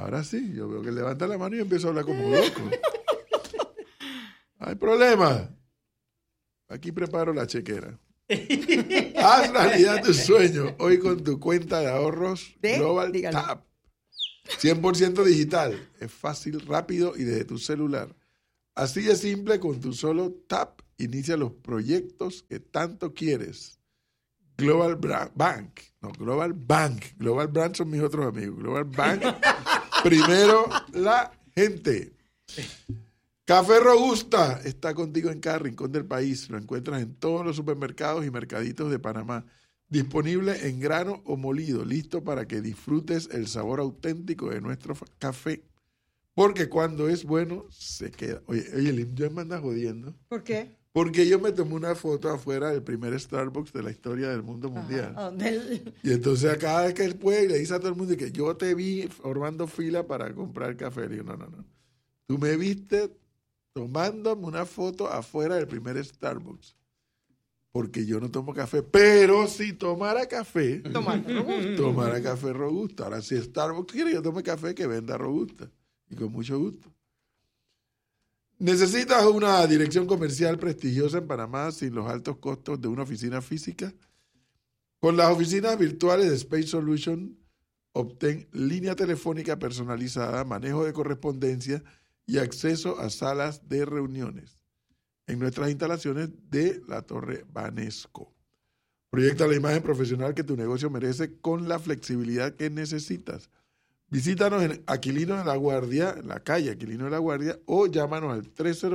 Ahora sí, yo veo que levanta la mano y empiezo a hablar como loco. No hay problema. Aquí preparo la chequera. Haz realidad tu sueño hoy con tu cuenta de ahorros Global Tap. 100% digital. Es fácil, rápido y desde tu celular. Así de simple, con tu solo tap, inicia los proyectos que tanto quieres. Global Bank. No, Global Bank. Global Bank son mis otros amigos. Global Bank. Primero la gente. Café Robusta está contigo en cada rincón del país. Lo encuentras en todos los supermercados y mercaditos de Panamá. Disponible en grano o molido, listo para que disfrutes el sabor auténtico de nuestro café. Porque cuando es bueno, se queda. Oye, Lim, yo me anda jodiendo. ¿Por qué? Porque yo me tomé una foto afuera del primer Starbucks de la historia del mundo mundial. Y entonces cada vez que él puede, le dice a todo el mundo que yo te vi formando fila para comprar café. Le digo, no. Tú me viste tomándome una foto afuera del primer Starbucks. Porque yo no tomo café. Pero si tomara café, tomara café Robusta. Ahora, si Starbucks quiere que yo tome café, que venda Robusta. Y con mucho gusto. ¿Necesitas una dirección comercial prestigiosa en Panamá sin los altos costos de una oficina física? Con las oficinas virtuales de Space Solution, obtén línea telefónica personalizada, manejo de correspondencia y acceso a salas de reuniones en nuestras instalaciones de la Torre Banesco. Proyecta la imagen profesional que tu negocio merece con la flexibilidad que necesitas. Visítanos en Aquilino de la Guardia, en la calle Aquilino de la Guardia, o llámanos al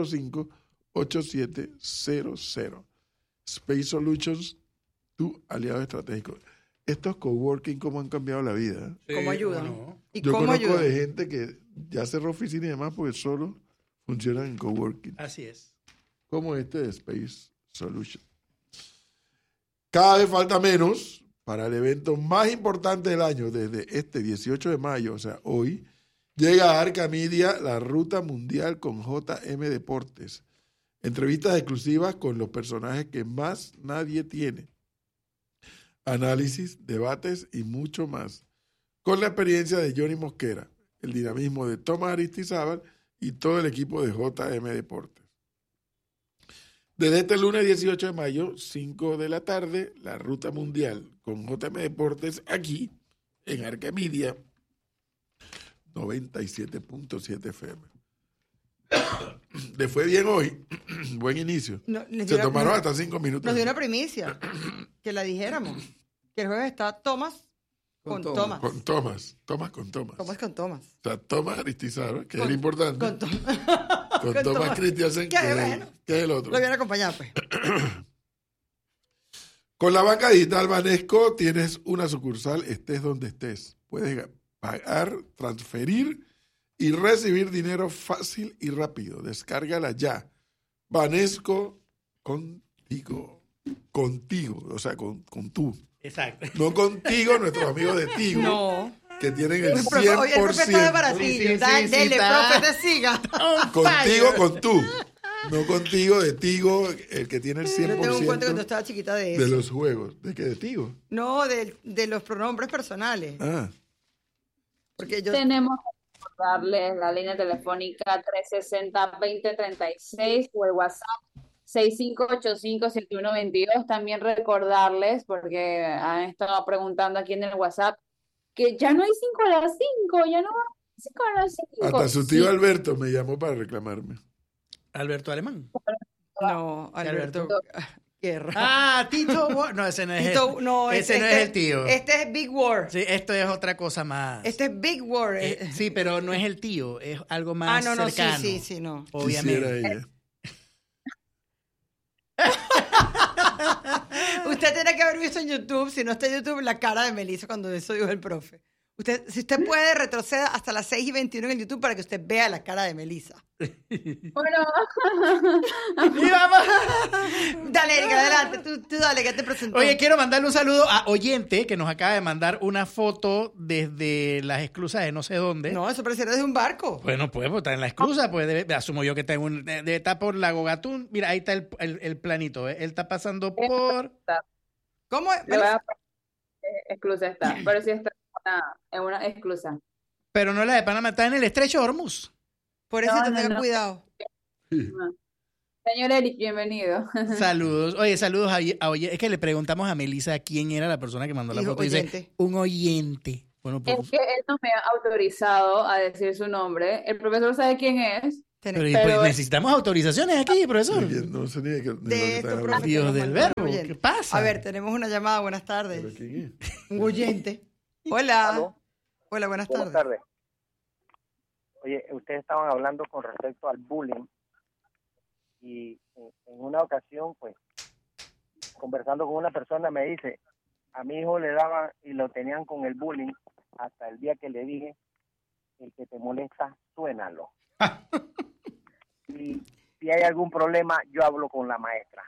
305-8700. Space Solutions, tu aliado estratégico. Estos coworking, ¿cómo han cambiado la vida? Sí, ¿cómo ayudan? No. ¿Y yo cómo conozco ayudan? de gente que ya cerró oficina y demás porque solo funcionan en coworking. Así es. Como este de Space Solutions. Cada vez falta menos para el evento más importante del año, desde este 18 de mayo, o sea, hoy, llega a Arca Media la Ruta Mundial con JM Deportes. Entrevistas exclusivas con los personajes que más nadie tiene. Análisis, debates y mucho más. Con la experiencia de Johnny Mosquera, el dinamismo de Tomás Aristizábal y todo el equipo de JM Deportes. Desde este lunes 18 de mayo, 5 de la tarde, la Ruta Mundial con JM Deportes aquí en Arca Media 97.7 FM. Le fue bien hoy. Buen inicio. Se tomaron hasta 5 minutos. Nos dio una primicia. Que la dijéramos. Que el jueves está Tomás con Tomás. Con Tomás. Tomás con Tomás. Tomás con Tomás. O sea, Tomás Aristizábal, que es el importante. Con Tomás. Con Tomás Christiansen, que es el otro. Lo viene a acompañar, pues. Con la banca digital Banesco tienes una sucursal, estés donde estés. Puedes pagar, transferir y recibir dinero fácil y rápido. Descárgala ya. Banesco contigo. Contigo, o sea, con tú. Exacto. No contigo, nuestros amigos de Tigo. No. Que tienen el 100%. Oye, el profe está de baratillo. Dele, profe, te siga. Contigo, con tú. No contigo, de Tigo, el que tiene el 100% Yo tengo un cuento cuando estaba chiquita de eso. de los juegos. ¿De qué? ¿De Tigo? No, de los pronombres personales. Ah. Porque yo... Tenemos que darles la línea telefónica 360-2036 o el WhatsApp 6585-7122. También recordarles, porque han estado preguntando aquí en el WhatsApp, que ya no hay 5 a las 5, ya no hay 5 a las 5. Hasta su tío Alberto me llamó para reclamarme. Alberto Alemán. No, Alberto Guerra. Ah, Tito War. No, ese no es Tito, el, no, ese no es el tío. Este es Big War. Sí, esto es otra cosa más. Este es Big War. Sí, pero no es el tío, es algo más cercano. Sí, no. Obviamente. Quisiera ella. Usted tiene que haber visto en YouTube, si no está en YouTube, la cara de Melissa cuando eso dijo el profe. Si usted puede, retroceda hasta las 6:21 en el YouTube para que usted vea la cara de Melissa. Bueno. Dale, Erika, adelante. Tú dale, que te presentó. Oye, quiero mandarle un saludo a Oyente, que nos acaba de mandar una foto desde las esclusas de no sé dónde. No, eso pareciera desde un barco. Bueno, pues está en la esclusa, pues asumo yo que debe estar por Lago Gatún. Mira, ahí está el planito, ¿eh? Él está pasando por... ¿Cómo es? Exclusa está, pero sí está en una exclusa. Pero no la de Panamá, está en el estrecho de Hormuz. Por eso No, tenga no. cuidado. Señor Eric, bienvenido. Saludos. Oye, saludos oye, es que le preguntamos a Melissa quién era la persona que mandó la Dijo foto. Dice, oyente. un oyente. Bueno, pues, Es que él no me ha autorizado a decir su nombre. El profesor sabe quién es. pero Tenemos- pues, pero- necesitamos autorizaciones aquí, profesor. No sé ni de qué, ni De lo que esto, están profe, hablando. Dios nos del mandó verbo, un oyente. ¿qué pasa? A ver, tenemos una llamada. Buenas ¿Pero tardes. quién es? Un oyente. Hola. ¿Aló? Hola, buenas Buenas tardes. tardes. Oye, ustedes estaban hablando con respecto al bullying y en una ocasión, pues, conversando con una persona me dice, a mi hijo le daban y lo tenían con el bullying hasta el día que le dije, el que te molesta, suénalo. Y si hay algún problema, yo hablo con la maestra.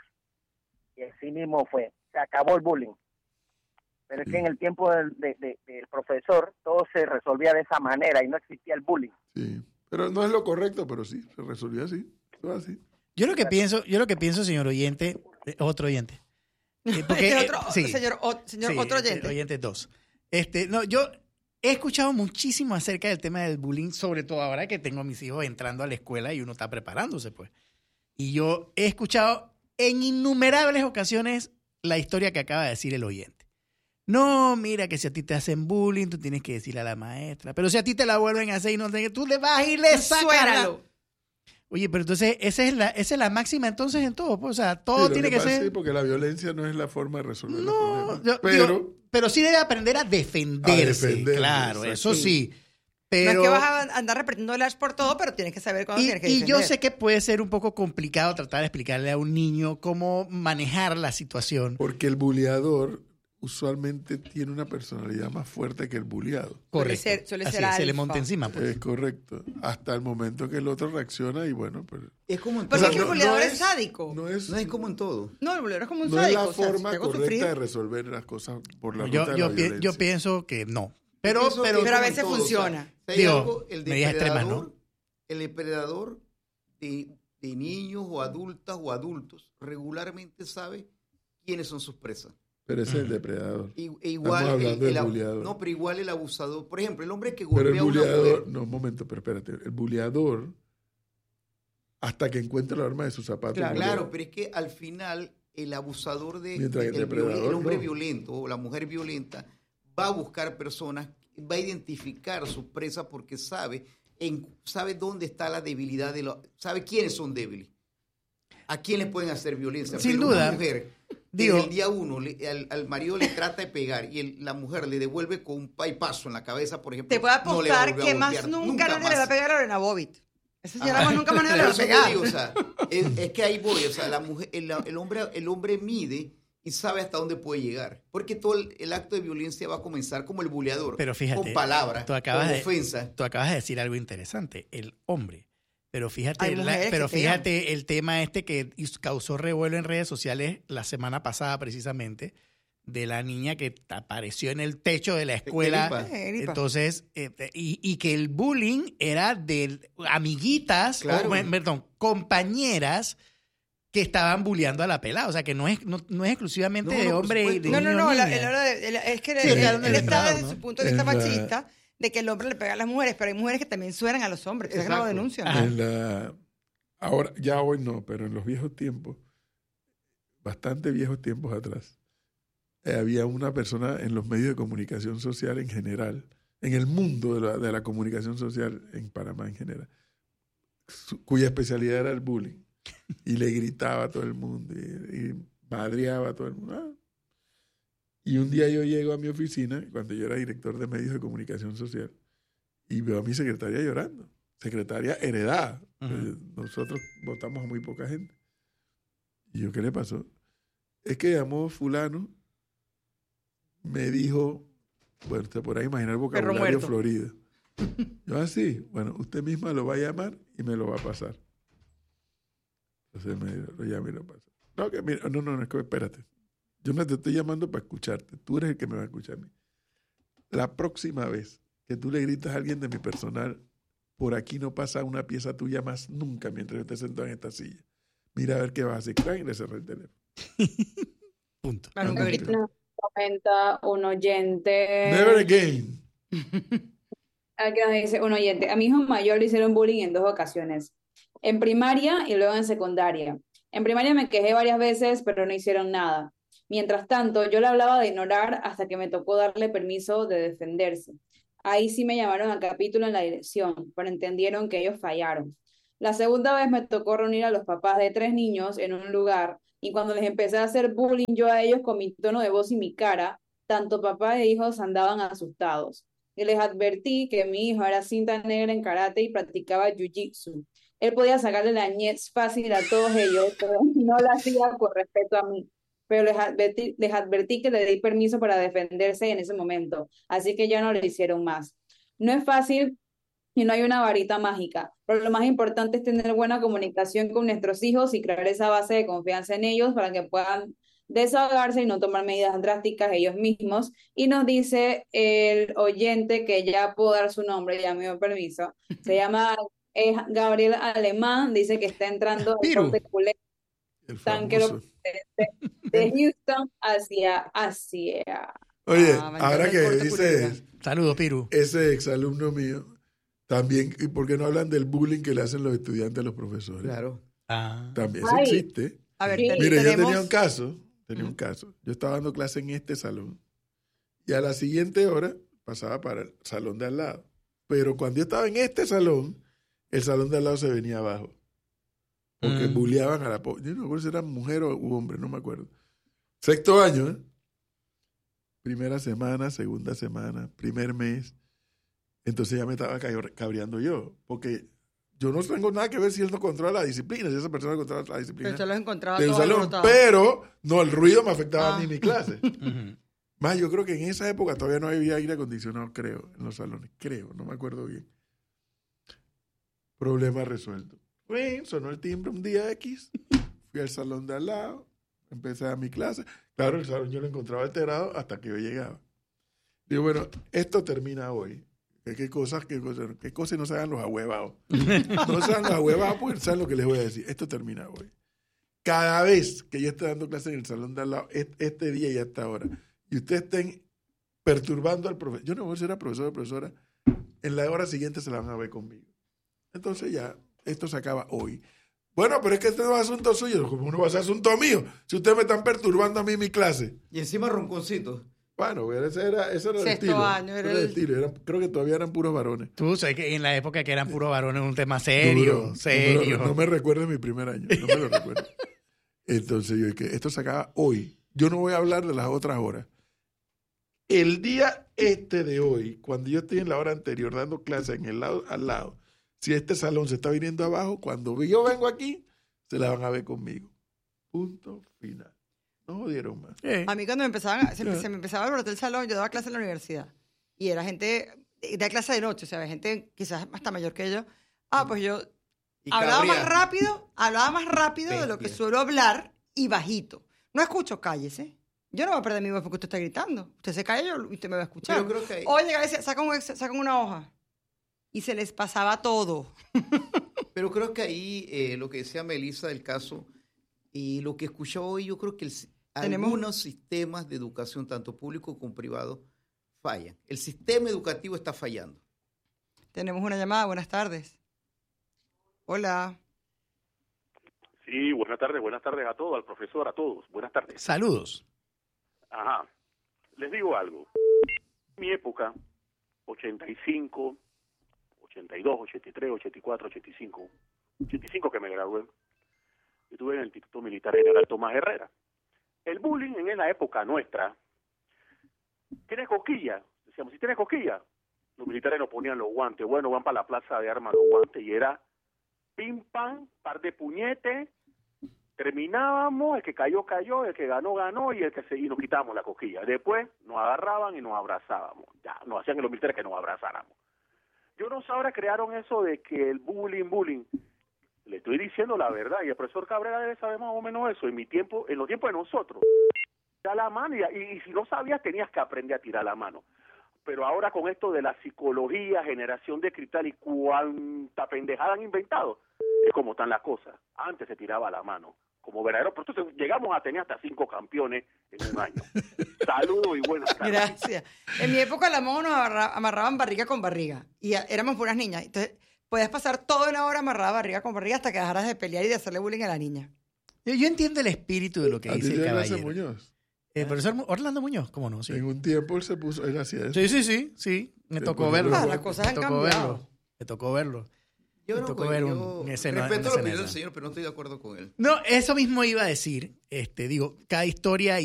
Y así mismo fue, se acabó el bullying. Pero es que en el tiempo del profesor todo se resolvía de esa manera y no existía el bullying. Sí. Pero no es lo correcto, pero sí, se resolvió así. Todo así. Yo lo que pienso, señor oyente, otro oyente. Este otro, sí, señor, sí, otro oyente. Oyente 2. No, yo he escuchado muchísimo acerca del tema del bullying, sobre todo ahora que tengo a mis hijos entrando a la escuela y uno está preparándose, pues. Y yo he escuchado en innumerables ocasiones la historia que acaba de decir el oyente. No, mira que si a ti te hacen bullying, tú tienes que decirle a la maestra. Pero si a ti te la vuelven a hacer y no te... Tú le vas y le sacas Suénalo. Oye, pero entonces esa es la máxima entonces en todo. Pues, o sea, todo Sí, lo tiene que pasa ser... Sí, porque la violencia no es la forma de resolver los No, problemas. pero sí debe aprender a defenderse. Claro, exacto. eso sí. No es Pero, que vas a andar repitiendo el por todo, pero tienes que saber cuándo tienes que y yo defender. sé que puede ser un poco complicado tratar de explicarle a un niño cómo manejar la situación. Porque el buleador usualmente tiene una personalidad más fuerte que el buleado. Correcto. suele Así ser es, se le alfa. monta encima. Pues. Es correcto. Hasta el momento que el otro reacciona y bueno, pero... Es como en Pero todo. es que el buleador es sádico. No es, No es como en todo. No, el buleador es como un no es sádico. la o sea, forma si te hago correcta sufrir- de resolver las cosas por la yo, ruta de yo, la pi- violencia. yo pienso que no. Pero Pienso que es pero a como en veces todo, funciona. o sea, si hay Digo, algo, el medidas extremas, depredador, ¿no? el depredador de niños o adultas o adultos regularmente sabe quiénes son sus presas. Pero ese es el depredador. Igual hablando del buleador. no, pero igual el abusador. Por ejemplo, el hombre que Pero el golpea a una buleador... mujer. No, un momento, pero espérate. El buleador, hasta que encuentra la arma de sus zapatos... Claro, pero es que al final el abusador Mientras que el depredador, el hombre no. violento o la mujer violenta va a buscar personas, va a identificar su presa porque sabe dónde está la debilidad sabe quiénes son débiles, a quién les pueden hacer violencia. Sin Pero duda. una mujer, Digo- desde el día uno, al marido le trata de pegar y la mujer le devuelve con un paipazo en la cabeza, por ejemplo. Te puedo no le va a apostar volver a que más golpear, nunca nadie le va a más. pegar a Lorena Bobbitt. Esa señora Ajá. más nunca más nadie le Pero va a eso te pegar. digo, o sea, es que ahí voy, o sea, la mujer, el hombre mide y sabe hasta dónde puede llegar. Porque todo el acto de violencia va a comenzar como el buleador. Pero fíjate, con palabras, tú acabas con de- ofensas. Tú acabas de decir algo interesante, el hombre. Pero fíjate, Hay mujeres pero que pegan. fíjate el tema que causó revuelo en redes sociales la semana pasada precisamente, de la niña que apareció en el techo de la escuela. Eripa. Entonces, y que el bullying era de amiguitas, Claro. perdón, compañeras que estaban bulleando a la pelada. O sea, que no es exclusivamente No, de por hombre y de supuesto. niño No, niña. es que Sí, él hablan del está depredador, desde ¿no? su punto de vista En la- machista de que el hombre le pega a las mujeres, pero hay mujeres que también suenan a los hombres, que no lo Exacto. denuncian. Ajá. Ahora, ya hoy no, pero en los viejos tiempos, bastante viejos tiempos atrás, había una persona en los medios de comunicación social en general, en el mundo de la comunicación social en Panamá en general, cuya especialidad era el bullying. Y le gritaba a todo el mundo y madreaba a todo el mundo. Ah. Y un día yo llego a mi oficina, cuando yo era director de medios de comunicación social, y veo a mi secretaria llorando. Secretaria heredada. Ujú. Nosotros votamos a muy poca gente. Y yo, ¿qué le pasó? Es que llamó fulano, me dijo, bueno, usted podrá imaginar el vocabulario muerto. florido. Yo así, bueno, usted misma lo va a llamar y me lo va a pasar. Entonces lo llama y lo pasa. No, que mira, no, es que espérate. Yo no te estoy llamando para escucharte. Tú eres el que me va a escuchar a mí. La próxima vez que tú le gritas a alguien de mi personal, por aquí no pasa una pieza tuya más nunca mientras yo esté sentado en esta silla. Mira a ver qué vas a hacer. Y le cerré el teléfono. Punto. Ah, nunca grito. Nos comenta un oyente. Never again. Aquí nos dice un oyente, a mi hijo mayor le hicieron bullying en 2 ocasiones, en primaria y luego en secundaria. En primaria me quejé varias veces, pero no hicieron nada. Mientras tanto, yo le hablaba de ignorar hasta que me tocó darle permiso de defenderse. Ahí sí me llamaron al capítulo en la dirección, pero entendieron que ellos fallaron. La segunda vez me tocó reunir a los papás de 3 niños en un lugar y cuando les empecé a hacer bullying yo a ellos con mi tono de voz y mi cara, tanto papá e hijos andaban asustados y les advertí que mi hijo era cinta negra en karate y practicaba jiu-jitsu. Él podía sacarle la ñez fácil a todos ellos, pero no lo hacía por respeto a mí. Pero les advertí que le di permiso para defenderse en ese momento, así que ya no lo hicieron más. No es fácil y no hay una varita mágica, pero lo más importante es tener buena comunicación con nuestros hijos y crear esa base de confianza en ellos para que puedan desahogarse y no tomar medidas drásticas ellos mismos. Y nos dice el oyente que ya puedo dar su nombre, ya me dio permiso. Se llama Gabriel Alemán, dice que está entrando al Piru. corte culé El tanquero famoso. de Houston hacia Asia. Oye, mañana ahora el que corte dices Saludos, Piru. ese exalumno mío, también, ¿y por qué no hablan del bullying que le hacen los estudiantes a los profesores? Claro. Ah. También Ay. eso existe. A ver, Sí. Mire, yo tenemos... tenía un caso. Yo estaba dando clase en este salón y a la siguiente hora pasaba para el salón de al lado. Pero cuando yo estaba en este salón, el salón de al lado se venía abajo. Porque bulleaban a la pobre. Yo no me acuerdo si era mujer o hombre, no me acuerdo. Sexto año, ¿eh? Primera semana, segunda semana, primer mes. Entonces ya me estaba cabreando yo. Porque yo no tengo nada que ver si él no controla la disciplina, si esa persona controla la disciplina. Pero usted los encontraba de un todos salón, alborotados. pero no, el ruido me afectaba a mí Ah. en mi clase. Ujú. Más, yo creo que en esa época todavía no había aire acondicionado, creo, en los salones. Creo, no me acuerdo bien. Problema resuelto. Bueno, sonó el timbre un día X, fui al salón de al lado, empecé a mi clase. Claro, el salón yo lo encontraba alterado hasta que yo llegaba. Digo, bueno, esto termina hoy. ¿Qué cosas no se hagan los ahuevados? No se hagan los ahuevados porque saben lo que les voy a decir. Esto termina hoy. Cada vez que yo esté dando clases en el salón de al lado, este día y hasta ahora, y ustedes estén perturbando al profesor, yo no voy a ser profesor o profesora, en la hora siguiente se la van a ver conmigo. Entonces ya, esto se acaba hoy. Bueno, pero es que este no es asunto suyo, como no va a ser asunto mío, si ustedes me están perturbando a mí en mi clase. Y encima ronconcito. Bueno, ese era el Sexto estilo. año, era Ese el el- estilo. Creo que todavía eran puros varones. Tú sabes que en la época que eran puros varones, un tema serio, Duro. serio. No me recuerdo mi primer año, no me lo recuerdo. Entonces yo dije, esto se acaba hoy. Yo no voy a hablar de las otras horas. El día de hoy, cuando yo estoy en la hora anterior dando clase en el lado al lado, si este salón se está viniendo abajo, cuando yo vengo aquí, se la van a ver conmigo. Punto final. No jodieron más. A mí cuando se me empezaba a alborotar el salón, yo daba clase en la universidad. Y era gente, da clase de noche, o sea, gente quizás hasta mayor que yo. Pues yo Y hablaba más cabría. rápido de lo que Bestia. suelo hablar y bajito. No escucho, cállese. Yo no voy a perder mi voz porque usted está gritando. Usted se calla y usted me va a escuchar. Pero creo que hay- O llegaba y decía, sacan una hoja. Y se les pasaba todo. Pero creo que ahí lo que decía Melissa del caso y lo que escuchaba hoy, yo creo que Tenemos- algunos sistemas de educación, tanto público como privado, fallan. El sistema educativo está fallando. Tenemos una llamada. Buenas tardes. Hola. Sí, buenas tardes a todos, al profesor, a todos. Buenas tardes. Saludos. Ajá. Les digo algo. En mi época, 85, 82, 83, 84, 85, 85 que me gradué, estuve en el Instituto Militar General Tomás Herrera. El bullying en la época nuestra, ¿tienes cosquilla? Decíamos, si tienes cosquilla, los militares nos ponían los guantes. Bueno, van para la plaza de armas los guantes y era pim, pam, par de puñetes. Terminábamos, el que cayó, el que ganó, y y nos quitábamos la cosquilla. Después nos agarraban y nos abrazábamos. Ya, nos hacían los militares que nos abrazáramos. Yo no sé, ahora crearon eso de que el bullying. Le estoy diciendo la verdad, y el profesor Cabrera debe saber más o menos eso. En los tiempos de nosotros, tirar la mano, y si no sabías, tenías que aprender a tirar la mano. Pero ahora con esto de la psicología, generación de cristal y cuánta pendejada han inventado, es como están las cosas. Antes se tiraba la mano. como verdadero. Pero entonces llegamos a tener hasta 5 campeones en un año. Saludos y buenas tardes. Gracias. En mi época la mono nos amarraban barriga con barriga y éramos puras niñas. Entonces podías pasar toda una hora amarrada barriga con barriga hasta que dejaras de pelear y de hacerle bullying a la niña. Yo entiendo el espíritu de lo que ¿A ti dice te el dio clase caballero. Muñoz? Profesor Orlando Muñoz, ¿cómo no? Sí. En un tiempo él hacía eso. Sí. Me Sí, tocó pues, verlo. las cosas han cambiado. Me tocó verlo. Yo Me no, tocó pues, ver yo una escena- respeto una la escena opinión del esa. señor, pero no estoy de acuerdo con él. No, eso mismo iba a decir. Digo, cada historia